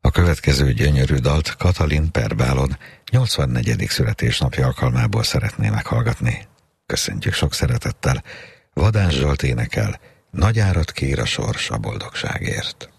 A következő gyönyörű dalt Katalin Perbálon 84. születésnapja alkalmából szeretné meghallgatni. Köszöntjük sok szeretettel. Vadás Zsolt énekel, Nagy árat kér a sors a boldogságért.